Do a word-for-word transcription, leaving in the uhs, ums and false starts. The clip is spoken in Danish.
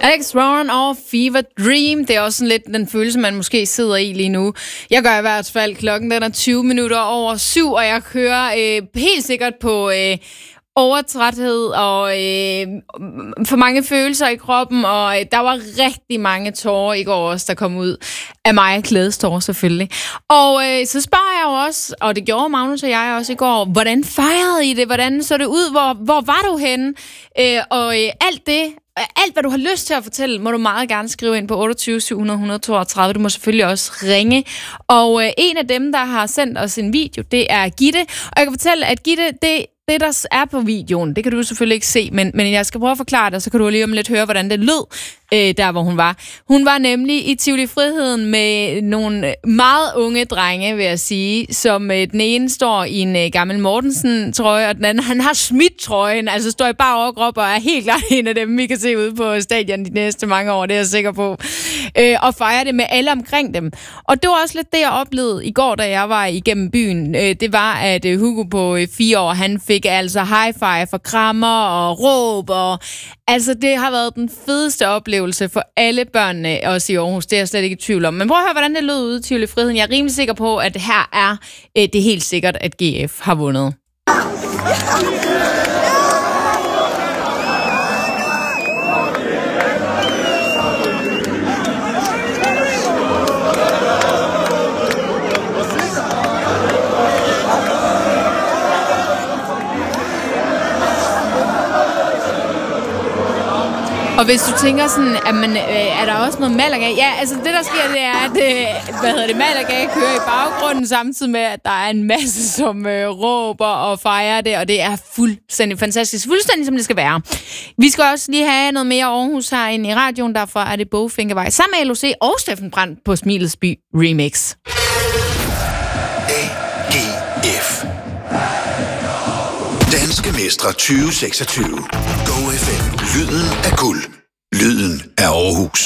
Alex Warren og Fever Dream, det er også sådan lidt den følelse, man måske sidder i lige nu. Jeg gør i hvert fald, klokken den er tyve minutter over syv, og jeg kører øh, helt sikkert på øh, overtræthed og øh, for mange følelser i kroppen, og øh, der var rigtig mange tårer i går også, der kom ud af mig. Glædestårer selvfølgelig. Og øh, så spørger jeg jo også, og det gjorde Magnus og jeg også i går, hvordan fejrede I det? Hvordan så det ud? Hvor, hvor var du henne? Øh, og øh, alt det, alt, hvad du har lyst til at fortælle, må du meget gerne skrive ind på otteogtyve syv hundrede et hundrede og toogtredive. Du må selvfølgelig også ringe. Og øh, en af dem, der har sendt os en video, det er Gitte. Og jeg kan fortælle, at Gitte, det, det der er på videoen, det kan du selvfølgelig ikke se, men, men jeg skal prøve at forklare det, så kan du lige om lidt høre, hvordan det lød, øh, der hvor hun var. Hun var nemlig i Tivoli Friheden med nogle meget unge drenge, vil jeg sige, som øh, den ene står i en øh, gammel Mortensen-trøje, og den anden, han har smidt trøjen, altså står i bare overkrop og er helt klart en af dem, vi kan se ude på stadion de næste mange år, det er jeg sikker på, øh, og fejre det med alle omkring dem. Og det var også lidt det, jeg oplevede i går, da jeg var igennem byen. Øh, det var, at øh, Hugo på øh, fire år, han fik altså high five for krammer og råb, og altså det har været den fedeste oplevelse for alle børnene, også i Aarhus, det er jeg slet ikke i tvivl om. Men prøv at høre, hvordan det lød ude i Tivoli Friheden. Jeg er rimelig sikker på, at her er øh, det helt sikkert, at G F har vundet. Og hvis du tænker sådan, at man, øh, er der også noget Malaga? Ja, altså det der sker, det er, at øh, hvad hedder det, Malaga kører i baggrunden, samtidig med, at der er en masse, som øh, råber og fejrer det, og det er fuldstændig fantastisk. Fuldstændig, som det skal være. Vi skal også lige have noget mere Aarhus herinde i radioen, derfor er det Bogfinkervej sammen med L O C og Steffen Brandt på Smilesby Remix. A G F Danske Mestre tyve seksogtyve. Go F M. Lyden af guld. Lyden af Aarhus.